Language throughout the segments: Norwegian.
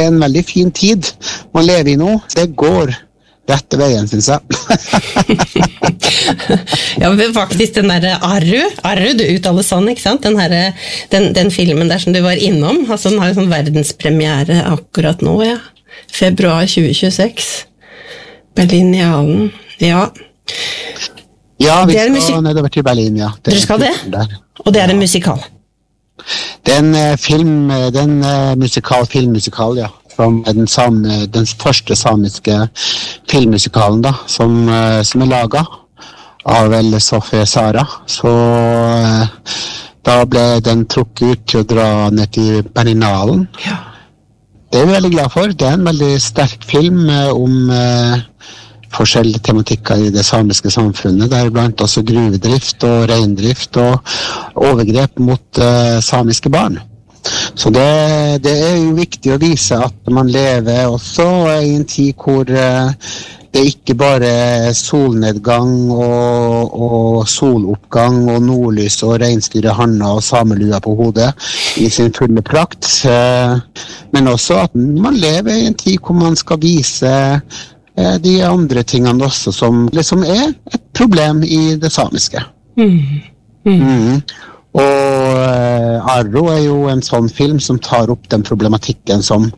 en veldig fin tid man lever I nå. Det går rette veien, synes jeg. Ja, men faktisk den der Arru, du uttaler sånn, ikke sant? Den filmen der som du var innom, altså den har jo sånn verdenspremiere akkurat nå, ja. Februar 2026. Berlinialen, ja. Ja, vi skal nedover til Berlin, ja. Dere skal det? Og det en musikal? Det en filmmusikal, ja. Som den første samiske filmmusikalen da, som laget av Sofie Sara. Så da ble den trukket ut til å dra ned til Berlinalen. Ja. Det vi veldig glad for. Det en veldig sterk film om forskjellige tematikker I det samiske samfunnet, der blant også gruvedrift og reindrift og overgrep mot samiske barn. Så det jo viktig å vise at man lever også I en tid hvor det ikke bare solnedgang og soloppgang og nordlys og reinsdyre hanna og samelua på hodet I sin fulle prakt, men også at man lever I en tid hvor man skal vise de andre tingene også som liksom et problem I det samiske. Og Arro jo en sånn film som tar opp den problematikken som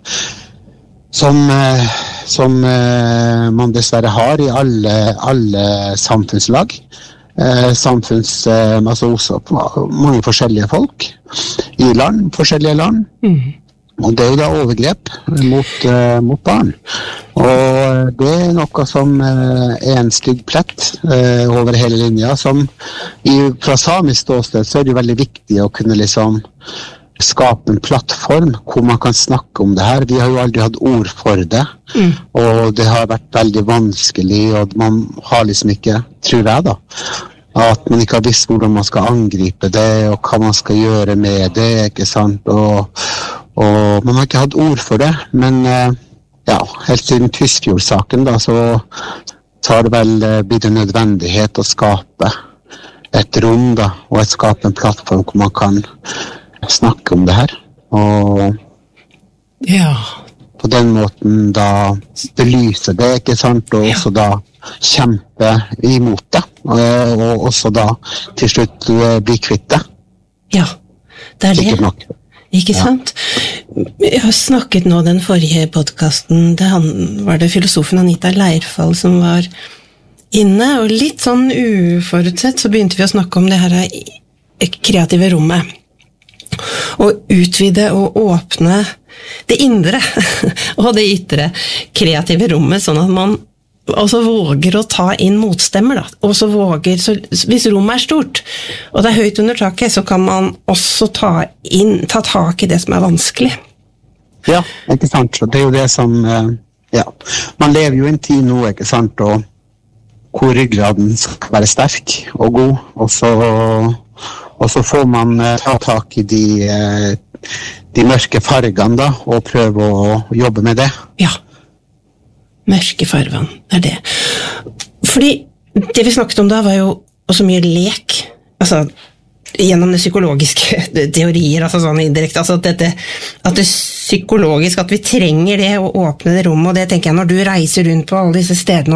man dessverre har I alle samfunnslag. Altså også mange forskjellige folk I forskjellige land. Og det jo da overgrep mot barn. Og det noe som en stygg plett over hele linja, som fra samisk ståsted så det veldig viktig å kunne liksom skape en plattform hvor man kan snakke om det her. Vi har jo aldri hatt ord for det, og det har vært veldig vanskelig, og man har liksom ikke, tror jeg da, at man ikke har visst hvordan man skal angripe det, og hva man skal gjøre med det, ikke sant? Og man har ikke hatt ord for det, men ja, helt siden Tysfjord-saken da, så har det vel blitt en nødvendighet å skape et rom da, og skape en plattform hvor man kan snakke om det her, og ja. På den måten da belyse det, ikke sant, og også da kjempe imot det, og også da til slutt bli kvitt det. Ja, det det. Sikkert nok. Ikke sant? Jeg har snakket nå den forrige podcasten, var det filosofen Anita Leirfall som var inne, og litt sånn uforutsett så begynte vi å snakke om det her kreative rommet. Og utvide og åpne det indre og det ytre kreative rommet, sånn at man også våger å ta inn motstemmer da, og så våger, hvis rommet stort og det høyt under taket, så kan man også ta tak I det som vanskelig. Ja, ikke sant, det jo det som ja, man lever jo en tid nå, ikke sant, og hvor ryggraden skal være sterk og god, og så får man ta tak I de mørke fargene da, og prøve å jobbe med det. Ja, mørke fargene, det det. Fordi det vi snakket om da var jo også mye lek, altså gjennom det psykologiske teorier, altså sånn indirekte, altså at det psykologisk, at vi trenger det å åpne det rommet, og det tenker jeg når du reiser rundt på alle disse stedene